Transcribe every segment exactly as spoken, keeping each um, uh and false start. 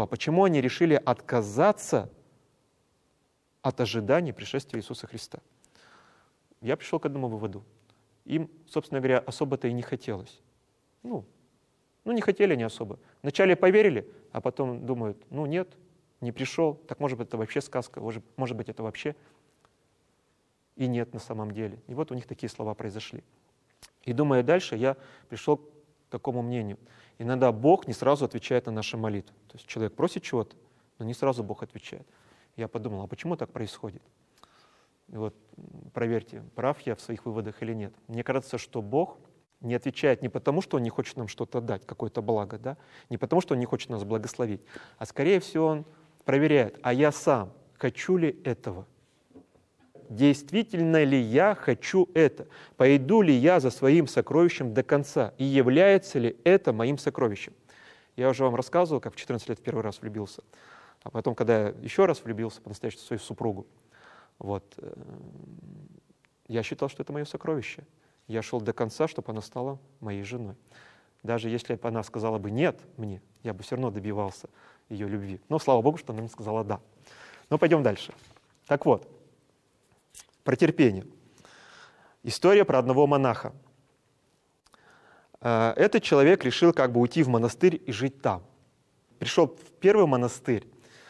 слова. Почему они решили отказаться от ожидания пришествия Иисуса Христа? Я пришел к одному выводу. Им, собственно говоря, особо-то и не хотелось. Ну, ну, не хотели они особо. Вначале поверили, а потом думают, ну нет, не пришел, так может быть это вообще сказка, может, может быть это вообще и нет на самом деле. И вот у них такие слова произошли. И думая дальше, я пришел к такому мнению. Иногда Бог не сразу отвечает на наши молитвы. То есть человек просит чего-то, но не сразу Бог отвечает. Я подумал, а почему так происходит? И вот проверьте, прав я в своих выводах или нет. Мне кажется, что Бог не отвечает не потому, что Он не хочет нам что-то дать, какое-то благо, да? Не потому, что Он не хочет нас благословить, а скорее всего Он проверяет, а я сам хочу ли этого? Действительно ли я хочу это? Пойду ли я за своим сокровищем до конца? И является ли это моим сокровищем? Я уже вам рассказывал, как в четырнадцать лет в первый раз влюбился, а потом, когда я еще раз влюбился по-настоящему в свою супругу, вот, я считал, что это мое сокровище. Я шел до конца, чтобы она стала моей женой. Даже если бы она сказала бы «нет» мне, я бы все равно добивался ее любви. Но слава Богу, что она мне сказала «да». Но пойдем дальше. Так вот, про терпение. История про одного монаха. Этот человек решил как бы уйти в монастырь и жить там. Пришел в первый монастырь,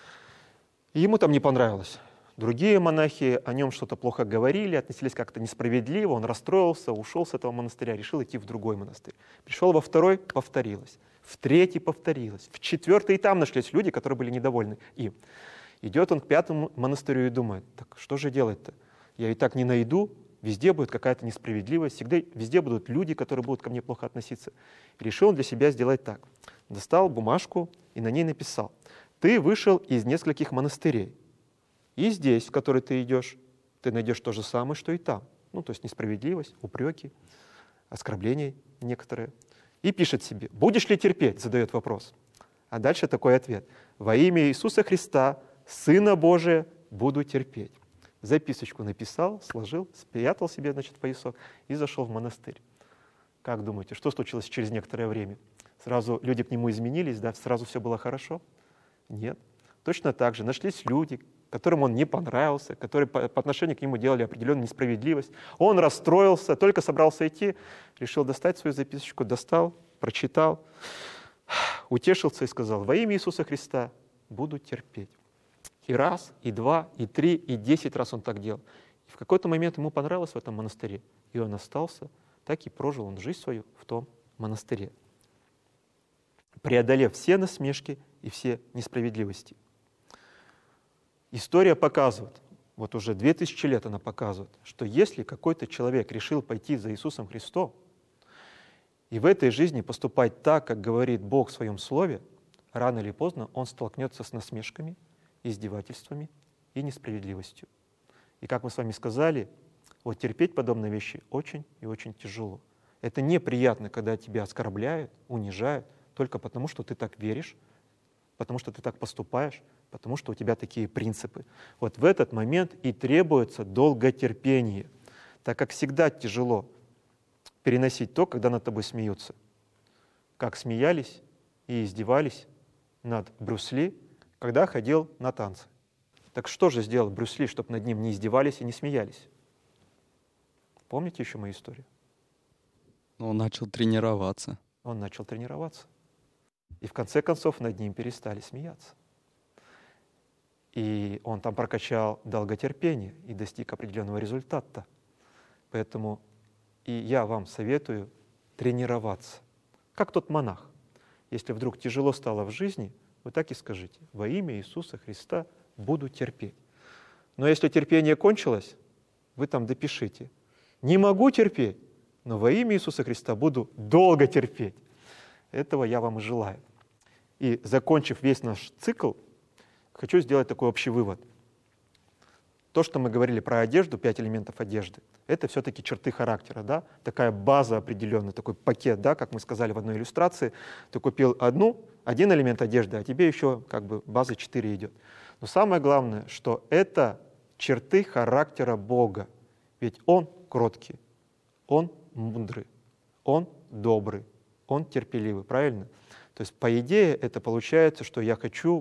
и ему там не понравилось. Другие монахи о нем что-то плохо говорили, относились как-то несправедливо, он расстроился, ушел с этого монастыря, решил идти в другой монастырь. Пришел во второй, повторилось. В третий повторилось. В четвертый и там нашлись люди, которые были недовольны им. Идет он к пятому монастырю и думает, так что же делать-то? Я и так не найду, везде будет какая-то несправедливость, всегда, везде будут люди, которые будут ко мне плохо относиться. И решил он для себя сделать так. Достал бумажку и на ней написал, ты вышел из нескольких монастырей. И здесь, в который ты идешь, ты найдешь то же самое, что и там. Ну, то есть несправедливость, упреки, оскорбления некоторые. И пишет себе, будешь ли терпеть, задает вопрос. А дальше такой ответ. Во имя Иисуса Христа, Сына Божия, буду терпеть. Записочку написал, сложил, спрятал себе, значит, поясок и зашел в монастырь. Как думаете, что случилось через некоторое время? Сразу люди к нему изменились, да, сразу все было хорошо? Нет. Точно так же нашлись люди, которым он не понравился, которые по, по отношению к нему делали определенную несправедливость. Он расстроился, только собрался идти, решил достать свою записочку, достал, прочитал, утешился и сказал, во имя Иисуса Христа буду терпеть. И раз, и два, и три, и десять раз он так делал. И в какой-то момент ему понравилось в этом монастыре, и он остался, так и прожил он жизнь свою в том монастыре, преодолев все насмешки и все несправедливости. История показывает, вот уже две тысячи лет она показывает, что если какой-то человек решил пойти за Иисусом Христом и в этой жизни поступать так, как говорит Бог в Своем Слове, рано или поздно он столкнется с насмешками, издевательствами и несправедливостью. И как мы с вами сказали, вот терпеть подобные вещи очень и очень тяжело. Это неприятно, когда тебя оскорбляют, унижают, только потому, что ты так веришь, потому что ты так поступаешь, потому что у тебя такие принципы. Вот в этот момент и требуется долготерпение, так как всегда тяжело переносить то, когда над тобой смеются. Как смеялись и издевались над Брюс Ли, когда ходил на танцы. Так что же сделал Брюс Ли, чтобы над ним не издевались и не смеялись? Помните еще мою историю? Он начал тренироваться. Он начал тренироваться. И в конце концов над ним перестали смеяться. И он там прокачал долготерпение и достиг определенного результата. Поэтому и я вам советую тренироваться. Как тот монах. Если вдруг тяжело стало в жизни, вы так и скажите: во имя Иисуса Христа буду терпеть. Но если терпение кончилось, вы там допишите: не могу терпеть, но во имя Иисуса Христа буду долго терпеть. Этого я вам и желаю. И закончив весь наш цикл, хочу сделать такой общий вывод. То, что мы говорили про одежду, пять элементов одежды, это все-таки черты характера, да? Такая база определенная, такой пакет, да? Как мы сказали в одной иллюстрации. Ты купил одну, один элемент одежды, а тебе еще как бы база четыре идет. Но самое главное, что это черты характера Бога. Ведь Он кроткий, Он мудрый, Он добрый, Он терпеливый, правильно? То есть, по идее, это получается, что я хочу